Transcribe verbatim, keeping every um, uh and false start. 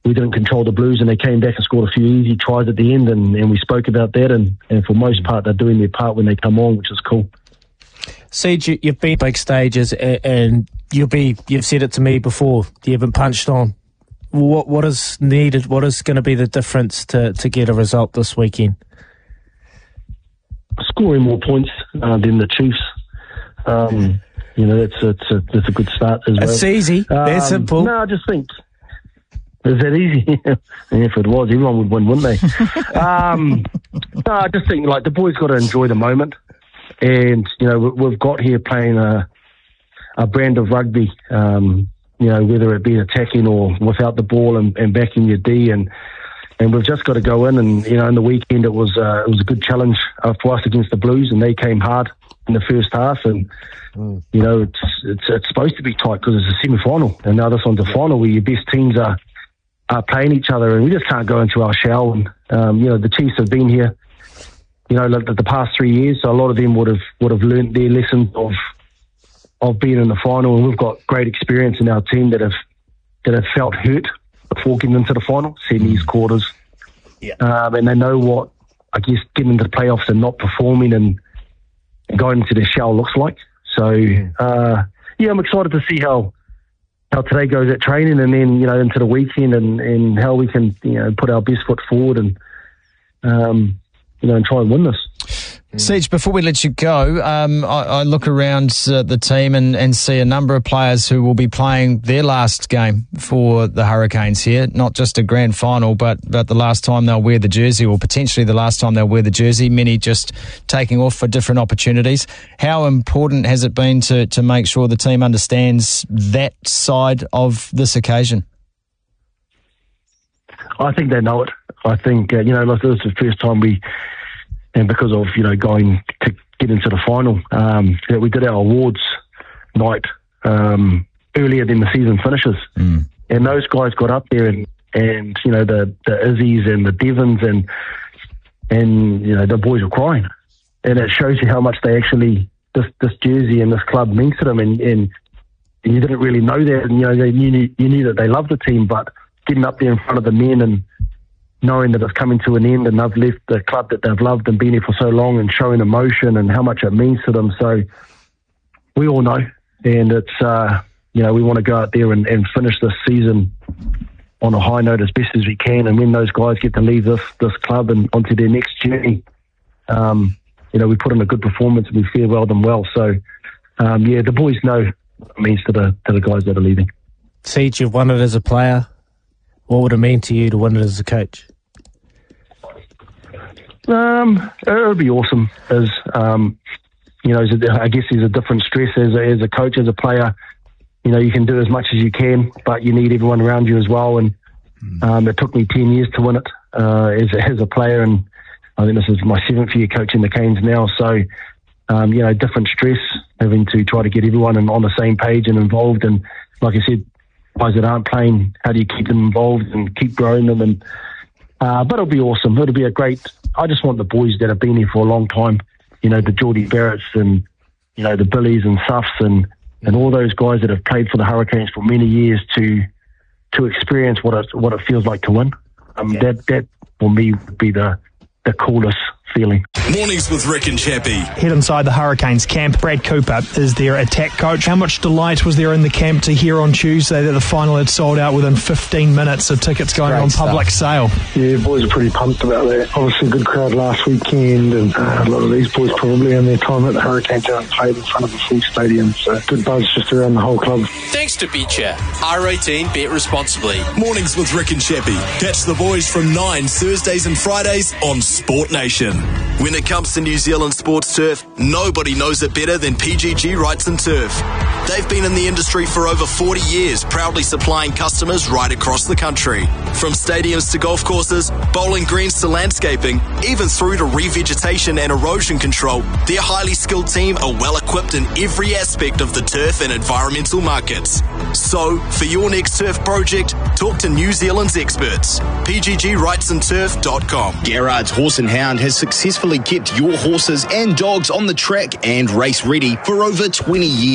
we didn't control the Blues, and they came back and scored a few easy tries at the end, and, and we spoke about that, and, and for most part, they're doing their part when they come on, which is cool. Siege, you, you've been big stages, and you'll be, you've said it to me before, you haven't punched on. What What is needed? What is going to be the difference to, to get a result this weekend? Scoring more points uh, than the Chiefs. Um, you know, that's, that's, a, that's a good start as well. It's easy. Um, They're simple. No, I just think... Is that easy? Yeah, if it was, everyone would win, wouldn't they? um, no, I just think like the boys got to enjoy the moment, and you know we, we've got here playing a a brand of rugby. Um, you know, whether it be attacking or without the ball and, and backing your D, and and we've just got to go in. And you know, in the weekend it was uh, it was a good challenge uh, for us against the Blues, and they came hard in the first half, and mm. you know it's it's it's supposed to be tight because it's a semi-final, and now this one's a final where your best teams are. are playing each other, and we just can't go into our shell. And um, you know, the Chiefs have been here, you know, like the past three years, so a lot of them would have would have learnt their lesson of of being in the final. And we've got great experience in our team that have that have felt hurt before getting into the final, semis, quarters, yeah. um, and they know what I guess getting into the playoffs and not performing and, and going into their shell looks like. So yeah, uh, yeah I'm excited to see how. how today goes at training, and then, you know, into the weekend, and, and how we can, you know, put our best foot forward and, um, you know, and try and win this. Siege, before we let you go, um, I, I look around uh, the team and, and see a number of players who will be playing their last game for the Hurricanes here, not just a grand final, but, but the last time they'll wear the jersey, or potentially the last time they'll wear the jersey, many just taking off for different opportunities. How important has it been to, to make sure the team understands that side of this occasion? I think they know it. I think, uh, you know, this is the first time we... And because of, you know, going to get into the final, um, that we did our awards night um, earlier than the season finishes. Mm. And those guys got up there, and, and you know, the, the Izzies and the Devons and, and, you know, the boys were crying. And it shows you how much they actually, this, this jersey and this club means to them. And, and you didn't really know that. And, you know, they, you, knew, you knew that they loved the team, but getting up there in front of the men and knowing that it's coming to an end, and they've left the club that they've loved and been here for so long, and showing emotion and how much it means to them. So we all know, and it's, uh, you know, we want to go out there and, and finish this season on a high note as best as we can. And when those guys get to leave this, this club and onto their next journey, um, you know, we put in a good performance and we farewell them well. So, um, yeah, the boys know what it means to the, to the guys that are leaving. Siege, you've won it as a player. What would it mean to you to win it as a coach? Um, it would be awesome. As um, you know, I guess there's a different stress as a, as a coach, as a player. You know, you can do as much as you can, but you need everyone around you as well. And um, it took me ten years to win it uh, as a, as a player, and I think this is my seventh year coaching the Canes now. So, um, you know, different stress, having to try to get everyone on the same page and involved. And like I said, guys that aren't playing, how do you keep them involved and keep growing them? And uh, but it'll be awesome. It'll be a great. I just want the boys that have been here for a long time, you know, the Geordie Barretts and, you know, the Billies and Suffs and, and all those guys that have played for the Hurricanes for many years to to experience what it what it feels like to win. Um, yeah. That that for me would be the the coolest feeling. Mornings with Rick and Chappie. Head inside the Hurricanes camp. Brad Cooper is their attack coach. How much delight was there in the camp to hear on Tuesday that the final had sold out within fifteen minutes of tickets going Great on public stuff. sale? Yeah, boys are pretty pumped about that. Obviously a good crowd last weekend, and uh, a lot of these boys probably in their time at the Hurricanes haven't played in front of a full stadium, so good buzz just around the whole club. Thanks to Betcha. R eighteen, bet responsibly. Mornings with Rick and Chappie. Catch the boys from nine Thursdays and Fridays on Sport Nation. When it comes to New Zealand sports turf, nobody knows it better than P G G Wrights and Turf. They've been in the industry for over forty years, proudly supplying customers right across the country. From stadiums to golf courses, bowling greens to landscaping, even through to revegetation and erosion control, their highly skilled team are well equipped in every aspect of the turf and environmental markets. So, for your next turf project, talk to New Zealand's experts. P G G Wrights and Turf dot com. Garrard's Horse and Hound has successfully kept your horses and dogs on the track and race ready for over twenty years.